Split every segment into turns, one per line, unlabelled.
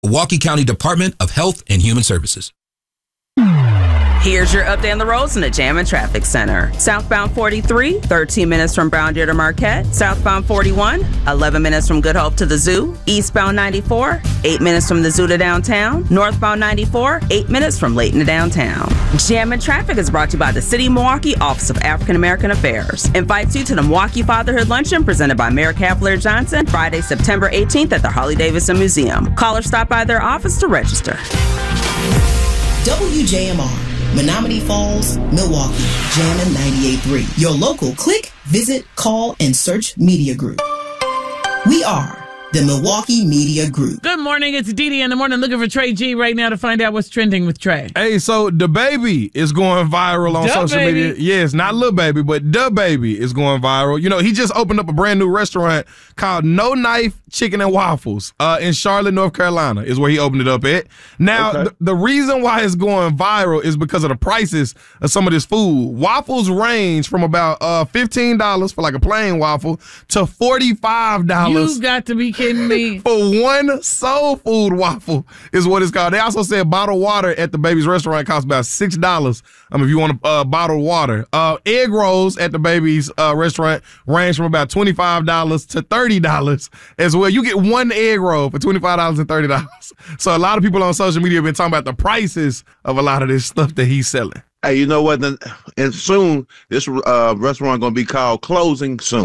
Milwaukee County Department of Health and Human Services.
Here's your update on the roads in the Jam and Traffic Center. Southbound 43, 13 minutes from Brown Deer to Marquette. Southbound 41, 11 minutes from Good Hope to the Zoo. Eastbound 94, 8 minutes from the Zoo to downtown. Northbound 94, 8 minutes from Layton to downtown. Jam and Traffic is brought to you by the City of Milwaukee Office of African American Affairs. Invites you to the Milwaukee Fatherhood Luncheon presented by Mayor Cavalier Johnson, Friday, September 18th at the Harley-Davidson Museum. Call or stop by their office to register.
WJMR. Menominee Falls, Milwaukee, Jammin' 98.3. Your local click, visit, call, and search media group. We are the Milwaukee Media Group.
Good morning. It's Dee in the morning looking for Trey G right now to find out what's trending with Trey.
Hey, so DaBaby is going viral on social media. Yes, not Lil Baby, but DaBaby is going viral. You know, he just opened up a brand new restaurant called No Knife Chicken and Waffles in Charlotte, North Carolina is where he opened it up at. Now, the reason why it's going viral is because of the prices of some of this food. Waffles range from about $15 for like a plain waffle to $45.
You got to be kidding me.
For one soul food waffle is what it's called. They also said bottled water at DaBaby's restaurant costs about $6 if you want bottled water. Egg rolls at DaBaby's restaurant range from about $25 to $30 as well. You get one egg roll for $25 and $30. So a lot of people on social media have been talking about the prices of a lot of this stuff that he's selling.
Hey, you know what? And soon, this restaurant going to be called Closing Soon.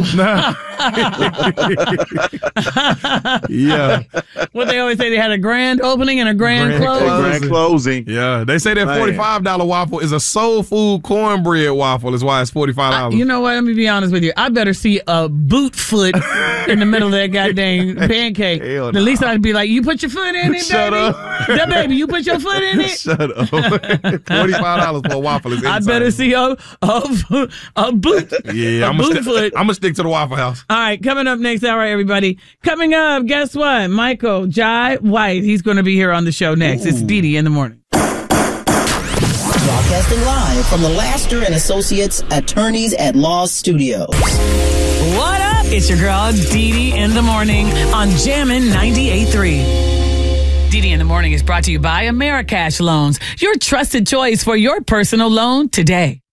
Yeah.
What they always say, they had a grand opening and a grand closing.
Grand closing.
Yeah. They say that $45 waffle is a soul food cornbread waffle is why it's $45.
You know what? Let me be honest with you. I better see a boot foot in the middle of that goddamn pancake.
Hell
At
no.
least I'd be like, you put your foot in it, baby.
Shut up.
That baby, you put your foot in it.
Shut up. $45 for a waffle is insane.
I better see a boot.
Yeah, I'm going to stick to the Waffle House.
All right, coming up next hour, everybody. Coming up, guess what? Michael Jai White. He's going to be here on the show next. It's Dee in the morning.
Broadcasting live from the Laster and Associates Attorneys at Law Studios.
What up? It's your girl, Dee in the morning on Jammin' 98.3. Dee in the morning is brought to you by Americash Loans, your trusted choice for your personal loan today.